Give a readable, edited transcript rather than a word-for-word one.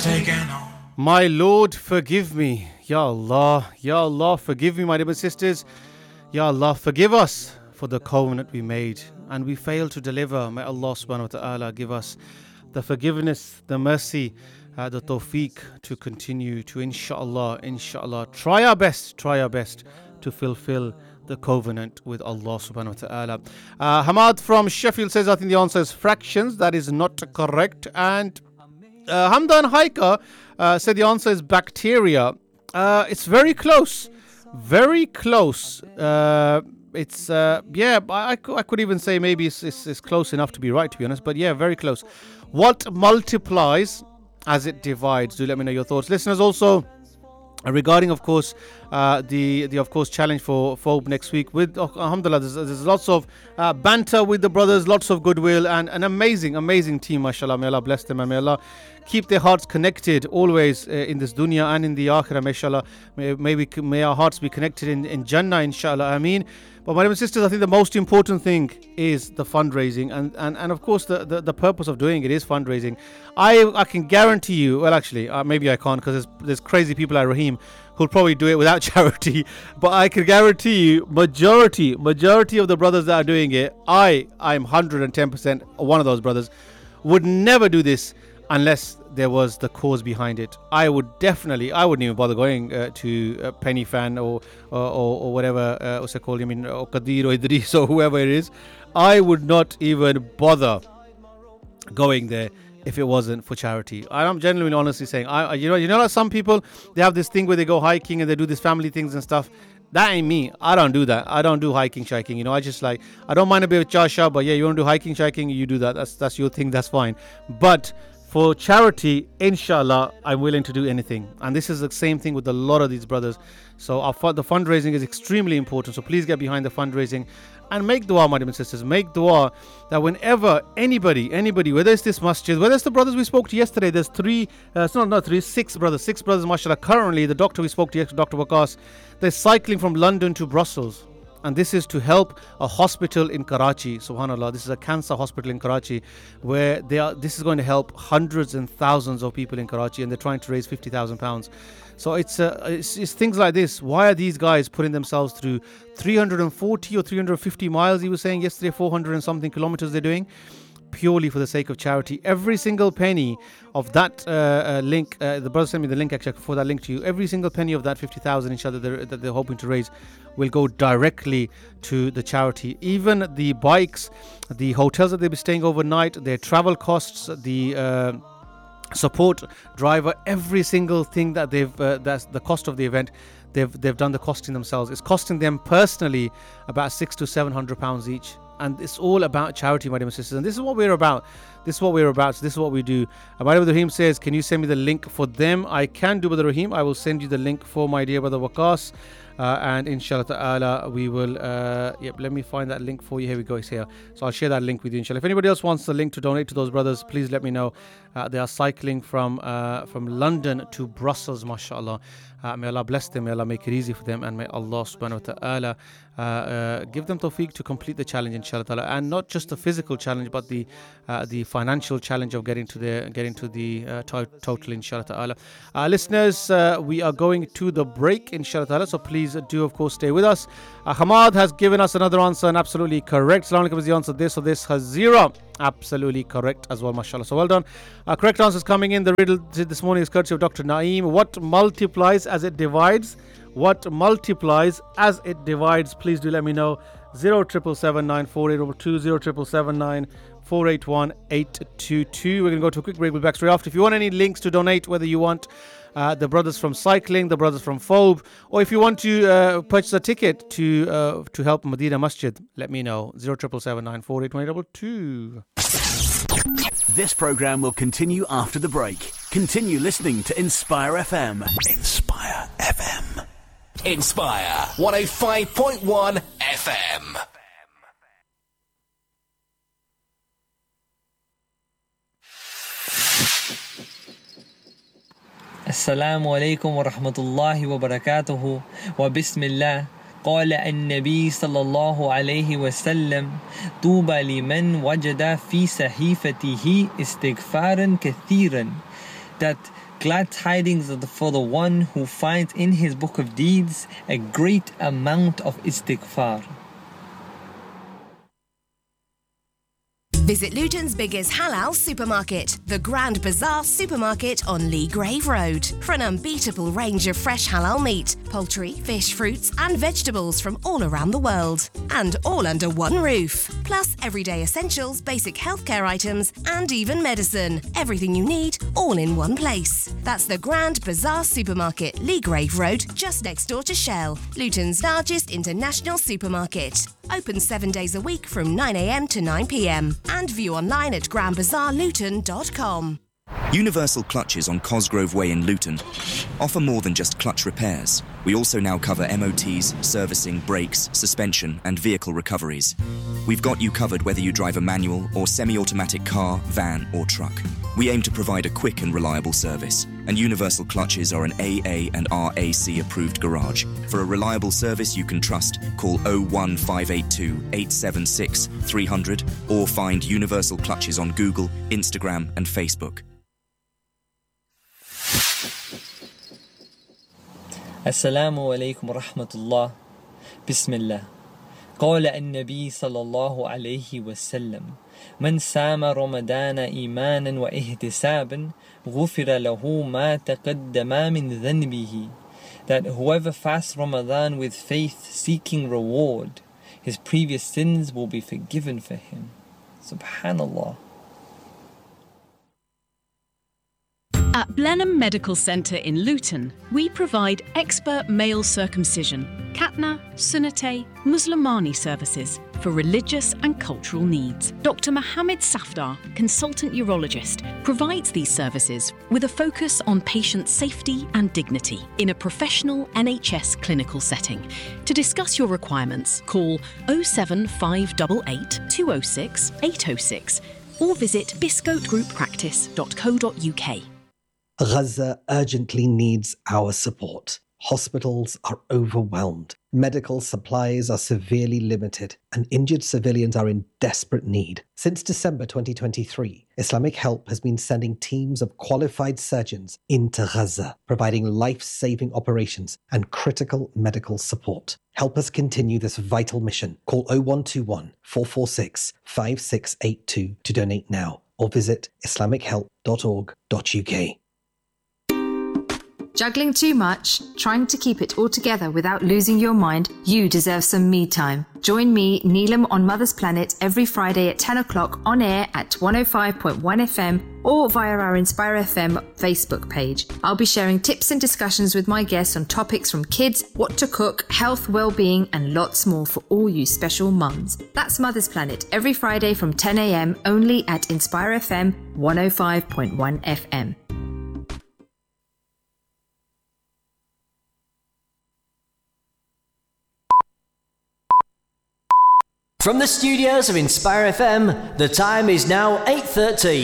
My Lord, forgive me. Ya Allah, forgive me, my dear sisters. Ya Allah, forgive us for the covenant we made and we failed to deliver. May Allah subhanahu wa ta'ala give us the forgiveness, the mercy, the tawfiq to continue to inshallah try our best to fulfill the covenant with Allah subhanahu wa ta'ala. Hamad from Sheffield says, I think the answer is fractions. That is not correct. And Hamdan Haika said the answer is bacteria. It's very close. Very close. It's I could even say maybe it's close enough to be right, to be honest. But yeah, very close. What multiplies as it divides? Do let me know your thoughts. Listeners, also regarding, of course, the of course challenge for FOB next week. With alhamdulillah, there's lots of banter with the brothers, lots of goodwill, and an amazing team, mashallah. May Allah bless them and may Allah keep their hearts connected always in this dunya and in the akhirah, mashallah. May our hearts be connected in Jannah, inshallah, ameen. But my dear sisters, I think the most important thing is the fundraising, and of course the purpose of doing it is fundraising. I can guarantee you, well actually maybe I can't, because there's crazy people like Raheem who'll probably do it without charity, but I can guarantee you majority of the brothers that are doing it, I'm 110% one of those brothers, would never do this unless there was the cause behind it. I wouldn't even bother going to Penny Fan or whatever, what's it called? I mean, or Qadir or Idris or whoever it is. I would not even bother going there if it wasn't for charity. I'm genuinely honestly saying, you know, like some people, they have this thing where they go hiking and they do these family things and stuff. That ain't me. I don't do that. I don't do hiking, shiking. You know, I don't mind a bit of chasha, but yeah, you want to do hiking, shiking, you do that. That's your thing. That's fine. But for charity, inshallah, I'm willing to do anything. And this is the same thing with a lot of these brothers. So the fundraising is extremely important. So please get behind the fundraising and make dua, my dear sisters. Make dua that whenever anybody, whether it's this masjid, whether it's the brothers we spoke to yesterday, there's six brothers, mashallah. Currently, the doctor we spoke to yesterday, Dr. Waqas, they're cycling from London to Brussels. And this is to help a hospital in Karachi. Subhanallah, this is a cancer hospital in Karachi where this is going to help hundreds and thousands of people in Karachi, and they're trying to raise £50,000. So it's things like this. Why are these guys putting themselves through 340 or 350 miles? He was saying yesterday, 400 and something kilometers they're doing, purely for the sake of charity. Every single penny of that link, the brother sent me the link actually for that link to you. Every single penny of that 50,000 inshallah that they're hoping to raise will go directly to the charity. Even the bikes, the hotels that they'll be staying overnight, their travel costs, the support driver, every single thing that that's the cost of the event, they've done the costing themselves. It's costing them personally about £600 to £700 each. And it's all about charity, my dear sisters. And this is what we're about. This is what we do. My brother Rahim says, can you send me the link for them? I can do, Brother Rahim. I will send you the link for my dear brother Waqas. And inshallah ta'ala, we will, let me find that link for you. Here we go, it's here. So I'll share that link with you, inshallah. If anybody else wants the link to donate to those brothers, please let me know. They are cycling from London to Brussels, mashallah. May Allah bless them, may Allah make it easy for them, and may Allah subhanahu wa ta'ala give them tawfiq to complete the challenge, inshallah ta'ala. And not just the physical challenge, but the financial challenge of getting to the total, inshallah ta'ala. Listeners, we are going to the break, inshallah ta'ala. So please do, of course, stay with us. Hamad has given us another answer, and absolutely correct. Assalamu alaikum is the answer. This Hazira. Absolutely correct as well, mashallah. So well done. Correct answers coming in. The riddle this morning is courtesy of Dr. Naeem. What multiplies as it divides? What multiplies as it divides? Please do let me know. 07779 4822 07779 481 822. We're going to go to a quick break. We'll be back straight after. If you want any links to donate, whether you want the brothers from cycling, the brothers from FOB, or if you want to purchase a ticket to help Medina Masjid, let me know. 07779 4881 822. This program will continue after the break. Continue listening to Inspire FM. Inspire FM. Inspire 105.1 FM. السلام عليكم ورحمة الله وبركاته وبسم الله. قال النبي صلى الله عليه وسلم طوبى لمن وجد في صحيفته استغفارا كثيرا. That glad tidings for the one who finds in his book of deeds a great amount of istighfar. Visit Luton's biggest halal supermarket, the Grand Bazaar Supermarket on Lee Grave Road, for an unbeatable range of fresh halal meat, poultry, fish, fruits and vegetables from all around the world. And all under one roof. Plus everyday essentials, basic healthcare items and even medicine. Everything you need, all in one place. That's the Grand Bazaar Supermarket, Lee Grave Road, just next door to Shell, Luton's largest international supermarket. Open 7 days a week from 9 a.m. to 9 p.m. and view online at grandbazaarluton.com. Universal Clutches on Cosgrove Way in Luton offer more than just clutch repairs. We also now cover MOTs, servicing, brakes, suspension and vehicle recoveries. We've got you covered whether you drive a manual or semi-automatic car, van or truck. We aim to provide a quick and reliable service, and Universal Clutches are an AA and RAC approved garage. For a reliable service you can trust, call 01582 876 300 or find Universal Clutches on Google, Instagram and Facebook. Assalamu alaikum wa rahmatullah. Bismillah. قال النبي صلى الله عليه وسلم من سام رمضان إيمانا واحتسابا غفر له ما تقدم من ذنبه. That whoever fasts Ramadan with faith seeking reward, his previous sins will be forgiven for him. Subhanallah. At Blenheim Medical Centre in Luton, we provide expert male circumcision, Khatna, Sunnate, Muslimani services for religious and cultural needs. Dr. Mohammed Safdar, consultant urologist, provides these services with a focus on patient safety and dignity in a professional NHS clinical setting. To discuss your requirements, call 07588 206 806 or visit biscotegroup.practice.co.uk. Gaza urgently needs our support. Hospitals are overwhelmed. Medical supplies are severely limited, and injured civilians are in desperate need. Since December 2023, Islamic Help has been sending teams of qualified surgeons into Gaza, providing life-saving operations and critical medical support. Help us continue this vital mission. Call 0121 446 5682 to donate now, or visit islamichelp.org.uk. Juggling too much? Trying to keep it all together without losing your mind? You deserve some me time. Join me, Neelam, on Mother's Planet every Friday at 10 o'clock on air at 105.1 FM or via our Inspire FM Facebook page. I'll be sharing tips and discussions with my guests on topics from kids, what to cook, health, well-being and lots more for all you special mums. That's Mother's Planet every Friday from 10 a.m. only at Inspire FM 105.1 FM. From the studios of Inspire FM, the time is now 8:30.